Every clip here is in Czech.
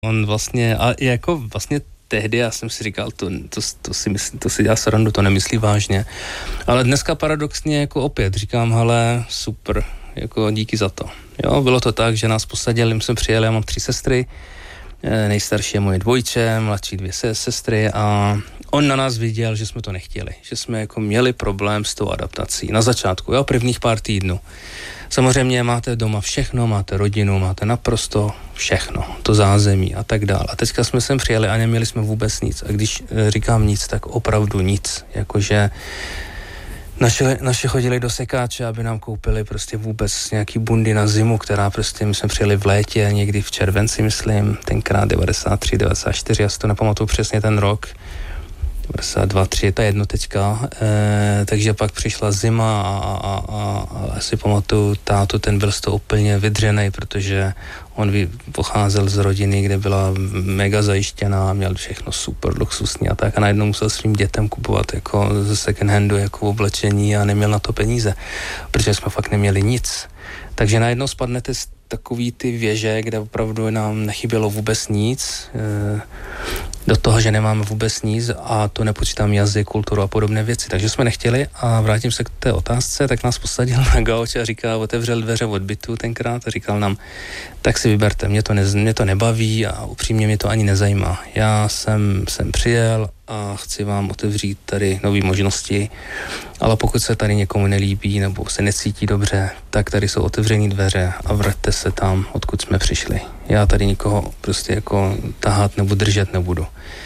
On vlastně, a jako vlastně tehdy já jsem si říkal, to si dělá srandu, to nemyslí vážně. Ale dneska paradoxně jako opět říkám, hele, super, jako díky za to. Jo, bylo to tak, že nás posadili, my jsme přijeli, já mám 3 sestry, nejstarší je moje dvojče, mladší 2 sestry a on na nás viděl, že jsme to nechtěli, že jsme jako měli problém s tou adaptací. Na začátku, jo, prvních pár týdnů. Samozřejmě máte doma všechno, máte rodinu, máte naprosto všechno, to zázemí a tak dále. A teďka jsme sem přijeli a neměli jsme vůbec nic. A když říkám nic, tak opravdu nic. Jakože naši chodili do sekáče, aby nám koupili prostě vůbec nějaký bundy na zimu, která prostě, my jsme přijeli v létě, někdy v červenci, myslím, tenkrát 93, 94, já si to nepamatuju přesně ten rok, 92, 3, to je jedno teďka, takže pak přišla zima a si pamatuju tátu, ten byl z toho úplně vydřenej, protože on pocházel z rodiny, kde byla mega zajištěná, měl všechno super luxusní a tak a najednou musel svým dětem kupovat jako ze second handu jako oblečení a neměl na to peníze, protože jsme fakt neměli nic. Takže najednou spadnete z takový ty věže, kde opravdu nám nechybělo vůbec nic, do toho, že nemáme vůbec nic a to nepočítám jazyk, kulturu a podobné věci. Takže jsme nechtěli a vrátím se k té otázce, tak nás posadil na gauč a říkal, otevřel dveře od bytu tenkrát a říkal nám, tak si vyberte, mě to nebaví a upřímně mě to ani nezajímá. Já jsem přijel a chci vám otevřít tady nové možnosti, ale pokud se tady někomu nelíbí nebo se necítí dobře, tak tady jsou otevřené dveře a vraťte se tam, odkud jsme přišli. Já tady nikoho prostě jako tahat nebo držet nebudu.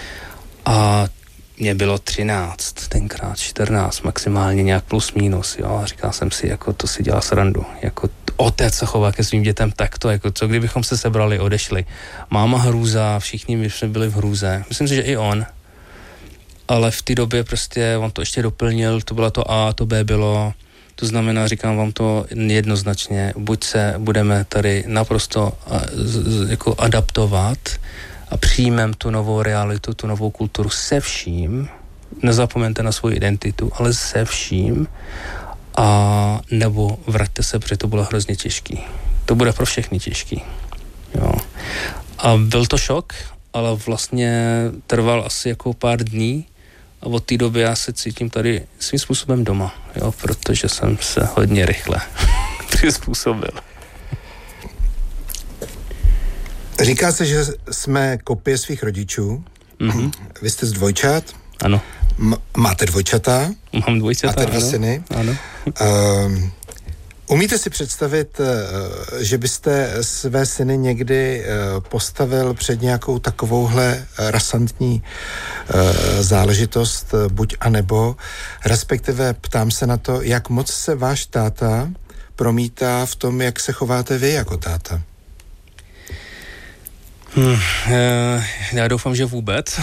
A mě bylo 13, tenkrát 14, maximálně nějak plus minus, jo, a říkal jsem si, jako to si dělá srandu, jako otec se chová ke svým dětem takto, jako co kdybychom se sebrali, odešli. Máma hrůza, všichni my jsme byli v hrůze, myslím si, že i on, ale v té době prostě on to ještě doplnil, to bylo to A, to B bylo, to znamená, říkám vám to jednoznačně, buď se budeme tady naprosto jako adaptovat a přijmeme tu novou realitu, tu novou kulturu se vším, nezapomeňte na svou identitu, ale se vším, a nebo vraťte se, protože to bylo hrozně těžký. To bude pro všechny těžký. Jo. A byl to šok, ale vlastně trval asi jako pár dní a od té doby já se cítím tady svým způsobem doma, jo, protože jsem se hodně rychle přizpůsobil. Říká se, že jsme kopie svých rodičů. Mm-hmm. Vy jste z dvojčat. Ano. Máte dvojčata. Mám dvojčata, máte 2 syny. Ano. Umíte si představit, že byste své syny někdy postavil před nějakou takovouhle rasantní záležitost, buď a nebo, respektive ptám se na to, jak moc se váš táta promítá v tom, jak se chováte vy jako táta? Já doufám, že vůbec.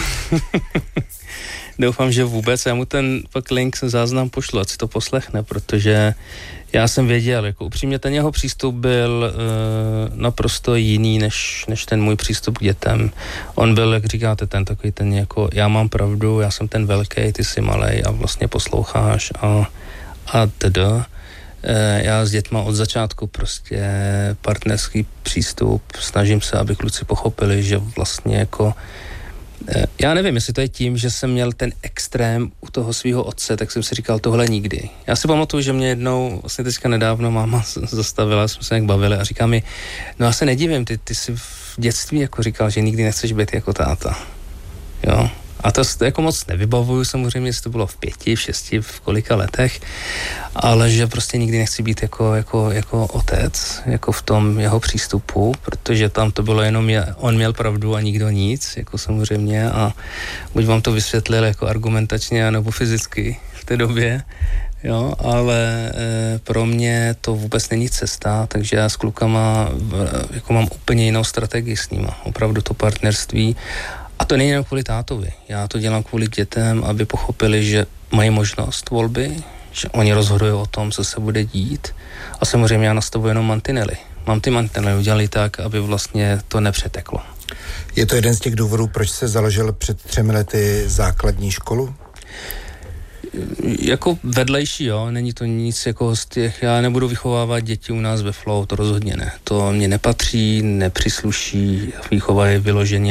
Já mu ten pak link záznam pošlu, ať si to poslechne, protože já jsem věděl, jako upřímně ten jeho přístup byl naprosto jiný, než ten můj přístup k dětem. On byl, jak říkáte, ten jako já mám pravdu, já jsem ten velký, ty jsi malej a vlastně posloucháš a teda. Já s dětma od začátku prostě partnerský přístup, snažím se, aby kluci pochopili, že vlastně jako já nevím, jestli to je tím, že jsem měl ten extrém u toho svého otce, tak jsem si říkal tohle nikdy. Já si pamatuju, že mě jednou, vlastně teďka nedávno máma zastavila, jsme se nějak bavili a říká mi, no já se nedivím, ty jsi v dětství jako říkal, že nikdy nechceš být jako táta. Jo? A to jako moc nevybavuju samozřejmě, jestli to bylo v 5, v 6, v kolika letech, ale že prostě nikdy nechci být jako otec, jako v tom jeho přístupu, protože tam to bylo jenom on měl pravdu a nikdo nic, jako samozřejmě, a buď vám to vysvětlil jako argumentačně, nebo fyzicky v té době, jo, ale pro mě to vůbec není cesta, takže já s klukama jako mám úplně jinou strategii s nima, opravdu to partnerství. A to není jenom kvůli tátovi. Já to dělám kvůli dětem, aby pochopili, že mají možnost volby, že oni rozhodují o tom, co se bude dít. A samozřejmě já nastavuji jenom mantinely. Mám ty mantinely udělali tak, aby vlastně to nepřeteklo. Je to jeden z těch důvodů, proč jste založil před 3 lety základní školu? Jako vedlejší, jo, není to nic jako z těch, já nebudu vychovávat děti u nás ve Flow, to rozhodně ne. To mě nepatří, nepřísluší, výchova je vyloženě